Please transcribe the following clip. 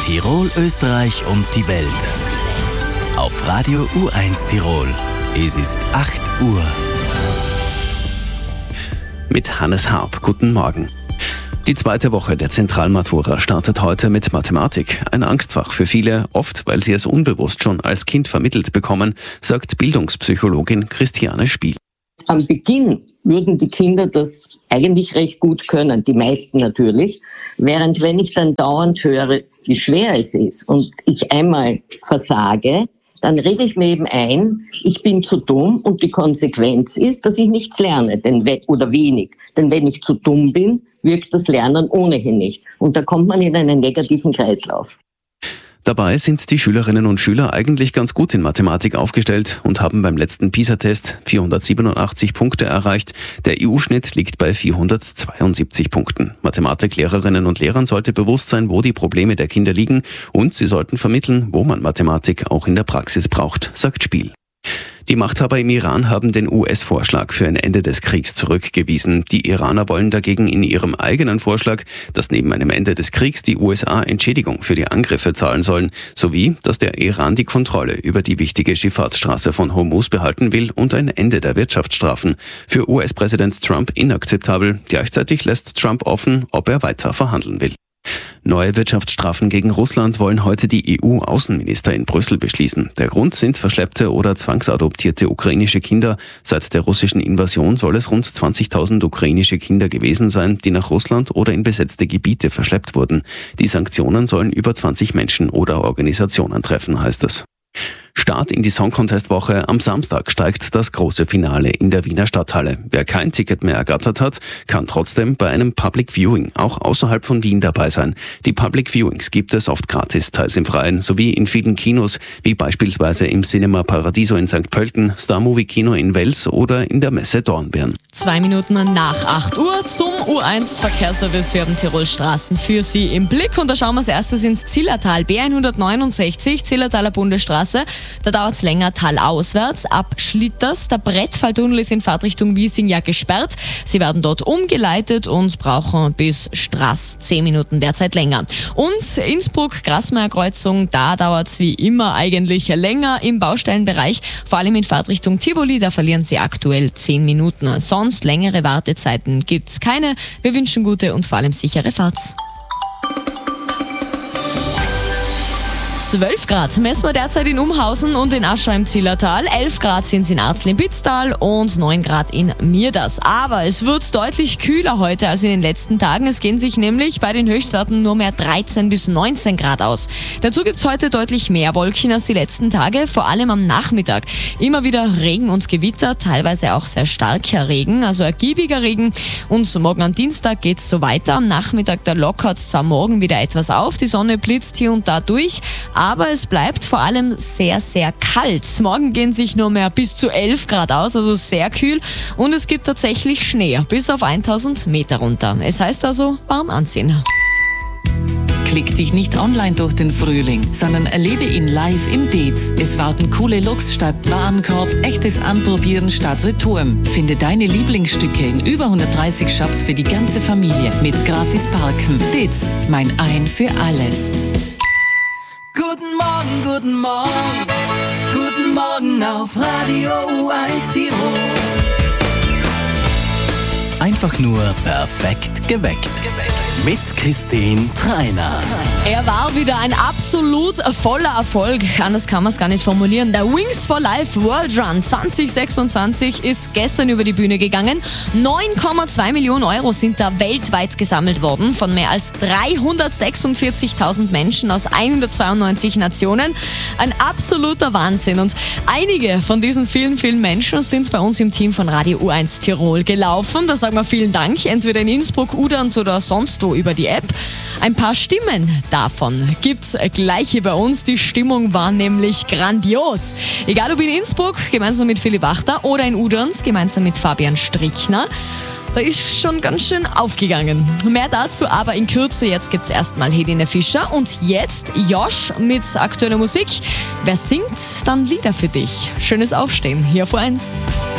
Tirol, Österreich und die Welt. Auf Radio U1 Tirol. Es ist 8 Uhr. Mit Hannes Harp. Guten Morgen. Die zweite Woche der Zentralmatura startet heute mit Mathematik. Ein Angstfach für viele, oft weil sie es unbewusst schon als Kind vermittelt bekommen, sagt Bildungspsychologin Christiane Spiel. Am Beginn würden die Kinder das eigentlich recht gut können, die meisten natürlich. Während wenn ich dann dauernd höre, wie schwer es ist und ich einmal versage, dann rede ich mir eben ein, ich bin zu dumm und die Konsequenz ist, dass ich nichts lerne oder wenig. Denn wenn ich zu dumm bin, wirkt das Lernen ohnehin nicht. Und da kommt man in einen negativen Kreislauf. Dabei sind die Schülerinnen und Schüler eigentlich ganz gut in Mathematik aufgestellt und haben beim letzten PISA-Test 487 Punkte erreicht. Der EU-Schnitt liegt bei 472 Punkten. Mathematiklehrerinnen und Lehrern sollte bewusst sein, wo die Probleme der Kinder liegen, und sie sollten vermitteln, wo man Mathematik auch in der Praxis braucht, sagt Spiel. Die Machthaber im Iran haben den US-Vorschlag für ein Ende des Kriegs zurückgewiesen. Die Iraner wollen dagegen in ihrem eigenen Vorschlag, dass neben einem Ende des Kriegs die USA Entschädigung für die Angriffe zahlen sollen, sowie, dass der Iran die Kontrolle über die wichtige Schifffahrtsstraße von Hormuz behalten will und ein Ende der Wirtschaftsstrafen. Für US-Präsident Trump inakzeptabel. Gleichzeitig lässt Trump offen, ob er weiter verhandeln will. Neue Wirtschaftsstrafen gegen Russland wollen heute die EU-Außenminister in Brüssel beschließen. Der Grund sind verschleppte oder zwangsadoptierte ukrainische Kinder. Seit der russischen Invasion soll es rund 20.000 ukrainische Kinder gewesen sein, die nach Russland oder in besetzte Gebiete verschleppt wurden. Die Sanktionen sollen über 20 Menschen oder Organisationen treffen, heißt es. Start in die Song-Contest-Woche. Am Samstag steigt das große Finale in der Wiener Stadthalle. Wer kein Ticket mehr ergattert hat, kann trotzdem bei einem Public Viewing auch außerhalb von Wien dabei sein. Die Public Viewings gibt es oft gratis, teils im Freien, sowie in vielen Kinos, wie beispielsweise im Cinema Paradiso in St. Pölten, Star Movie Kino in Wels oder in der Messe Dornbirn. 2 Minuten nach 8 Uhr zum U1 Verkehrsservice. Wir haben Tirol Straßen für Sie im Blick. Und da schauen wir als erstes ins Zillertal. B169, Zillertaler Bundesstraße. Da dauert es länger talauswärts ab Schlitters. Der Brettfalltunnel ist in Fahrtrichtung Wiesing ja gesperrt. Sie werden dort umgeleitet und brauchen bis Straß 10 Minuten derzeit länger. Und Innsbruck-Grasmeier-Kreuzung, da dauert es wie immer eigentlich länger im Baustellenbereich. Vor allem in Fahrtrichtung Tivoli, da verlieren Sie aktuell 10 Minuten. Sonst längere Wartezeiten gibt's keine. Wir wünschen gute und vor allem sichere Fahrt. 12 Grad messen wir derzeit in Umhausen und in Aschau im Zillertal. 11 Grad sind es in Arzl im Pitztal und 9 Grad in Mierders. Aber es wird deutlich kühler heute als in den letzten Tagen. Es gehen sich nämlich bei den Höchstwerten nur mehr 13 bis 19 Grad aus. Dazu gibt es heute deutlich mehr Wolken als die letzten Tage, vor allem am Nachmittag. Immer wieder Regen und Gewitter, teilweise auch sehr starker Regen, also ergiebiger Regen. Und morgen am Dienstag geht es so weiter. Am Nachmittag, da lockert es zwar morgen wieder etwas auf, die Sonne blitzt hier und da durch, aber es bleibt vor allem sehr, sehr kalt. Morgen gehen sich nur mehr bis zu 11 Grad aus, also sehr kühl. Und es gibt tatsächlich Schnee, bis auf 1000 Meter runter. Es heißt also, warm anziehen. Klick dich nicht online durch den Frühling, sondern erlebe ihn live im Dez. Es warten coole Looks statt Warenkorb, echtes Anprobieren statt Retouren. Finde deine Lieblingsstücke in über 130 Shops für die ganze Familie mit gratis Parken. Dez, mein Ein für alles. Guten Morgen, guten Morgen, guten Morgen auf Radio U1 Tirol. Einfach nur perfekt geweckt. Mit Christine Treiner. Er war wieder ein absolut voller Erfolg. Anders kann man es gar nicht formulieren. Der Wings for Life World Run 2026 ist gestern über die Bühne gegangen. 9,2 Millionen Euro sind da weltweit gesammelt worden von mehr als 346.000 Menschen aus 192 Nationen. Ein absoluter Wahnsinn. Und einige von diesen vielen, vielen Menschen sind bei uns im Team von Radio U1 Tirol gelaufen. Da sagen wir vielen Dank, entweder in Innsbruck, Uderns oder sonst wo über die App. Ein paar Stimmen davon gibt's gleich hier bei uns. Die Stimmung war nämlich grandios. Egal ob in Innsbruck gemeinsam mit Philipp Achter oder in Uderns gemeinsam mit Fabian Strickner. Da ist schon ganz schön aufgegangen. Mehr dazu aber in Kürze. Jetzt gibt's erstmal Helene Fischer und jetzt Josh mit aktueller Musik. Wer singt dann Lieder für dich? Schönes Aufstehen hier auf U1.